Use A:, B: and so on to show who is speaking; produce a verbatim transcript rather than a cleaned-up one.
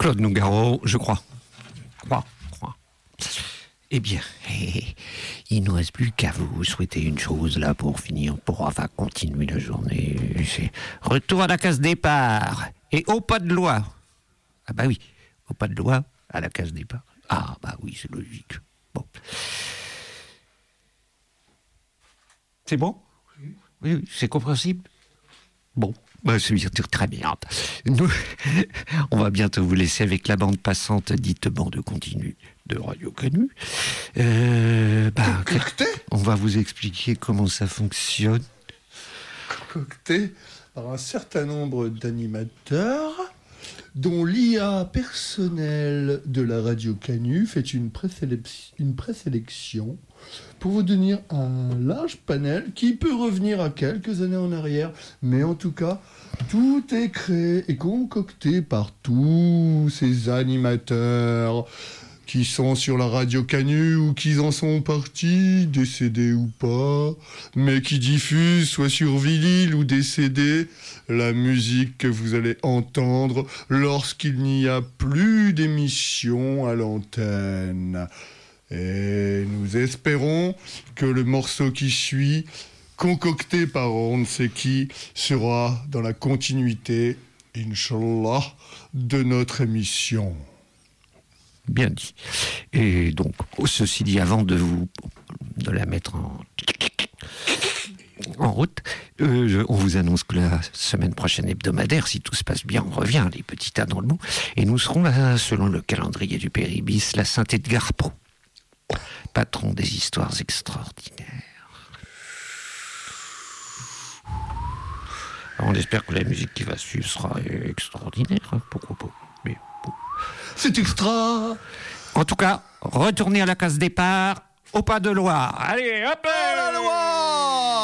A: Claude Nougaro, je crois. Crois, crois. Eh bien, il ne nous reste plus qu'à vous souhaiter une chose là pour finir, pour enfin continuer la journée. C'est retour à la case départ et au pas de loi. Ah bah oui, au pas de loi, à la case départ. Ah bah oui, c'est logique. Bon. C'est bon ? Oui, oui, c'est compréhensible ? Bon, bah c'est bien, très bien. Nous, on va bientôt vous laisser avec la bande passante dite bande continue de Radio Canu. Euh, bah,
B: Concocté
A: on va vous expliquer comment ça fonctionne.
B: Concocté par un certain nombre d'animateurs dont l'I A personnelle de la Radio Canu fait une, présélec- une présélection pour vous donner un large panel qui peut revenir à quelques années en arrière. Mais en tout cas, tout est créé et concocté par tous ces animateurs qui sont sur la Radio Canu ou qui en sont partis, décédés ou pas, mais qui diffusent, soit sur vinyle ou décédés, la musique que vous allez entendre lorsqu'il n'y a plus d'émission à l'antenne. Et nous espérons que le morceau qui suit, concocté par on ne sait qui, sera dans la continuité, Inch'Allah, de notre émission.
A: Bien dit. Et donc, ceci dit, avant de vous de la mettre en, en route, euh, je, on vous annonce que la semaine prochaine hebdomadaire, si tout se passe bien, on revient, les petits tas dans le mot, et nous serons là, selon le calendrier du Péribis, la Saint-Edgar Pro, patron des histoires extraordinaires. Alors, on espère que la musique qui va suivre sera extraordinaire, hein, pourquoi pas, mais bon.
B: C'est extra.
A: En tout cas, retournez à la case départ, au pas de loi. Allez, hop là,
B: la loi.